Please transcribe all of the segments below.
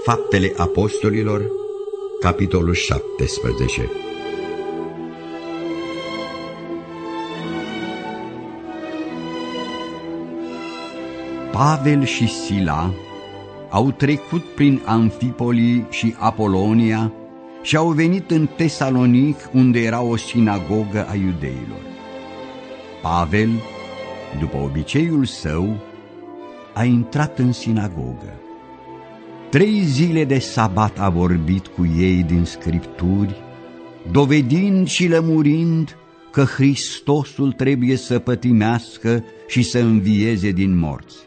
Faptele Apostolilor, capitolul 17. Pavel și Sila au trecut prin Amfipoli și Apolonia și au venit în Tesalonic, unde era o sinagogă a iudeilor. Pavel, după obiceiul său, a intrat în sinagogă. 3 zile de sabat a vorbit cu ei din Scripturi, dovedind și lămurind că Hristosul trebuie să pătimească și să învieze din morți.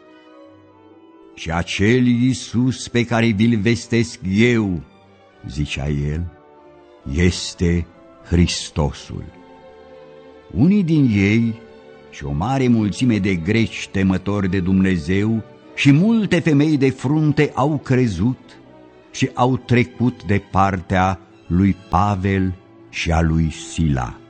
Și acel Iisus pe care vi-l vestesc eu, zicea el, este Hristosul. Unii din ei și o mare mulțime de greci temători de Dumnezeu și multe femei de frunte au crezut și au trecut de partea lui Pavel și a lui Sila.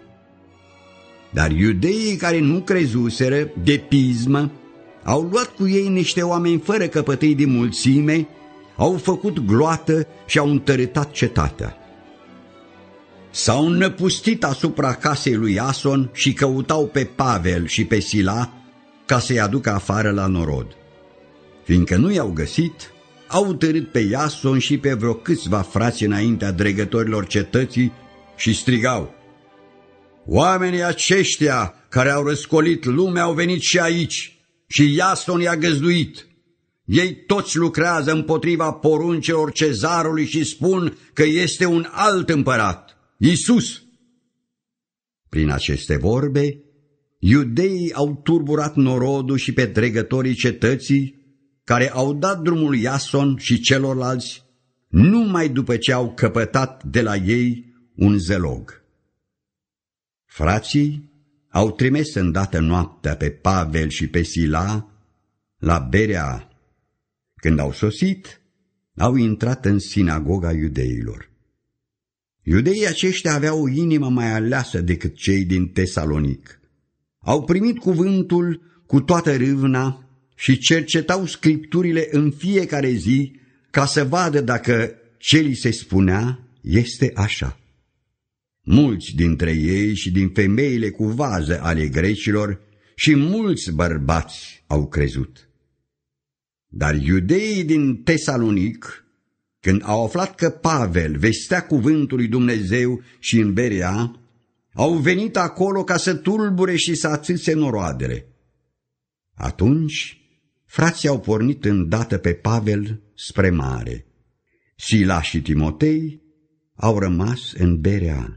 Dar iudeii care nu crezuseră, de pismă, au luat cu ei niște oameni fără căpătâi de mulțime, au făcut gloată și au întărâtat cetatea. S-au năpustit asupra casei lui Iason și căutau pe Pavel și pe Sila ca să-i aducă afară la norod. Fiindcă nu i-au găsit, au târât pe Iason și pe vreo câțiva frați înaintea dregătorilor cetății și strigau: oamenii aceștia care au răscolit lumea au venit și aici și Iason i-a găzduit. Ei toți lucrează împotriva poruncilor cezarului și spun că este un alt împărat, Iisus. Prin aceste vorbe, iudeii au turburat norodul și pe dregătorii cetății, care au dat drumul Iason și celorlalți, numai după ce au căpătat de la ei un zelog. Frații au trimis îndată noaptea pe Pavel și pe Sila la Berea. Când au sosit, au intrat în sinagoga iudeilor. Iudeii aceștia aveau o inimă mai aleasă decât cei din Tesalonic. Au primit cuvântul cu toată râvna și cercetau Scripturile în fiecare zi ca să vadă dacă ce li se spunea este așa. Mulți dintre ei și din femeile cu vază ale grecilor și mulți bărbați au crezut. Dar iudeii din Tesalonic, când au aflat că Pavel vestea cuvântul lui Dumnezeu și în Berea, au venit acolo ca să tulbure și să atâțe noroadele. Atunci, frații au pornit îndată pe Pavel spre mare. Sila și Timotei au rămas în Berea.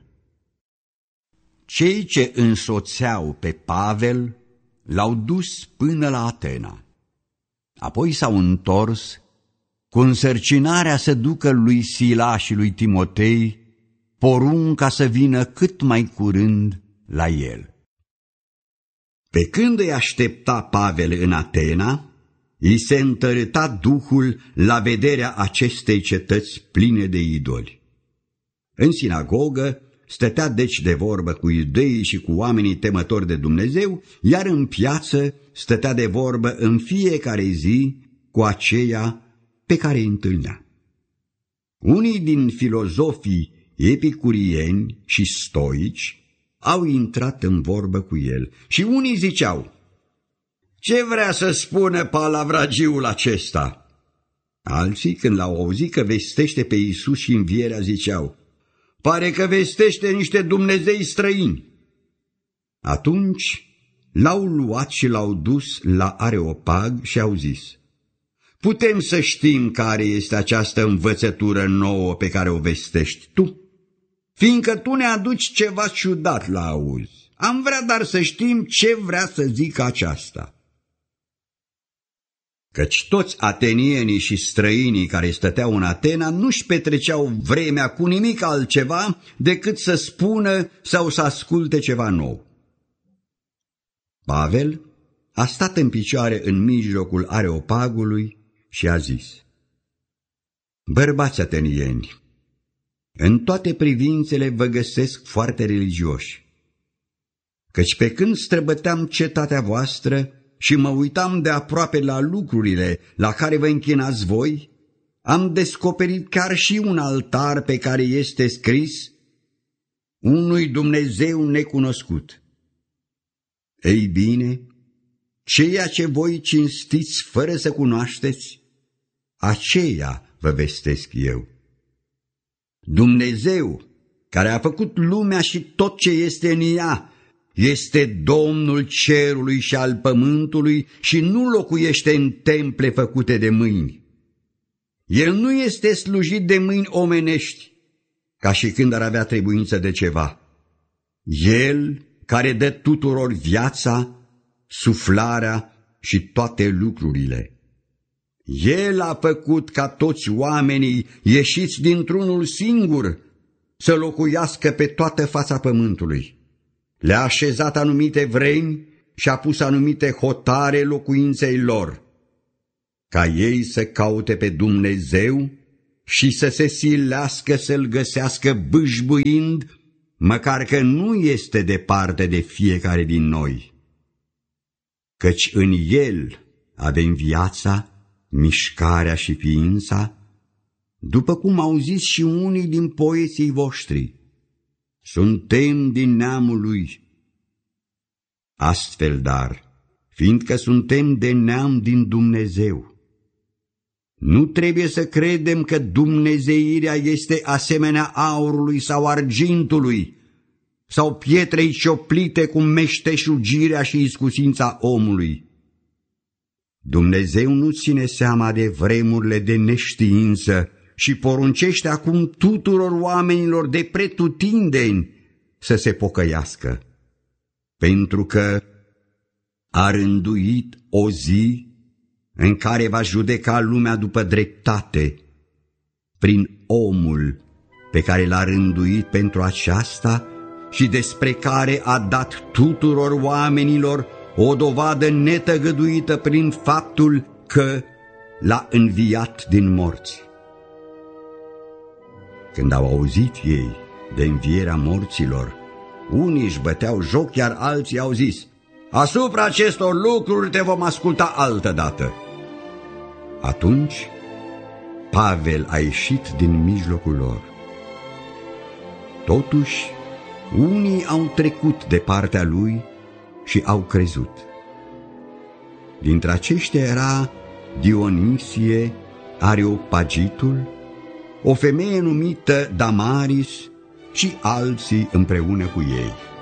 Cei ce însoțeau pe Pavel l-au dus până la Atena. Apoi s-au întors cu însărcinarea să ducă lui Sila și lui Timotei porunca să vină cât mai curând la el. Pe când îi aștepta Pavel în Atena, îi se întărâta Duhul la vederea acestei cetăți pline de idoli. În sinagogă stătea deci de vorbă cu iudeii și cu oamenii temători de Dumnezeu, iar în piață stătea de vorbă în fiecare zi cu aceia pe care îi întâlnea. Unii din filozofii epicurieni și stoici au intrat în vorbă cu el și unii ziceau: ce vrea să spună palavragiul acesta? Alții, când l-au auzit că vestește pe Iisus și învierea, ziceau: pare că vestește niște dumnezei străini. Atunci l-au luat și l-au dus la Areopag și au zis: putem să știm care este această învățătură nouă pe care o vestești tu? Fiindcă tu ne aduci ceva ciudat la auz. Am vrea dar să știm ce vrea să zică aceasta. Căci toți atenienii și străinii care stăteau în Atena nu-și petreceau vremea cu nimic altceva decât să spună sau să asculte ceva nou. Pavel a stat în picioare în mijlocul Areopagului și a zis: bărbați atenieni, în toate privințele vă găsesc foarte religioși, căci pe când străbăteam cetatea voastră și mă uitam de aproape la lucrurile la care vă închinați voi, am descoperit chiar și un altar pe care este scris unui Dumnezeu necunoscut. Ei bine, ceea ce voi cinstiți fără să cunoașteți, aceea vă vestesc eu. Dumnezeu, care a făcut lumea și tot ce este în ea, este Domnul cerului și al pământului și nu locuiește în temple făcute de mâini. El nu este slujit de mâini omenești, ca și când ar avea trebuință de ceva. El care dă tuturor viața, suflarea și toate lucrurile. El a făcut ca toți oamenii ieșiți dintr-unul singur să locuiască pe toată fața pământului. Le-a așezat anumite vremi și a pus anumite hotare locuinței lor, ca ei să caute pe Dumnezeu și să se silească să-L găsească bâșbuind, măcar că nu este departe de fiecare din noi. Căci în El avem viața, mișcarea și ființa, după cum au zis și unii din poeții voștri, suntem din neamul Lui. Astfel, dar, fiindcă suntem de neam din Dumnezeu, nu trebuie să credem că dumnezeirea este asemenea aurului sau argintului, sau pietrei cioplite cu meșteșugirea și iscusința omului. Dumnezeu nu ține seama de vremurile de neștiință și poruncește acum tuturor oamenilor de pretutindeni să se pocăiască, pentru că a rânduit o zi în care va judeca lumea după dreptate, prin omul pe care l-a rânduit pentru aceasta și despre care a dat tuturor oamenilor o dovadă netăgăduită prin faptul că l-a înviat din morți. Când au auzit ei de învierea morților, unii își băteau joc, iar alții au zis, asupra acestor lucruri te vom asculta altădată. Atunci Pavel a ieșit din mijlocul lor. Totuși, unii au trecut de partea lui și au crezut. Dintre aceștia era Dionisie, Areopagitul, o femeie numită Damaris și alții împreună cu ei.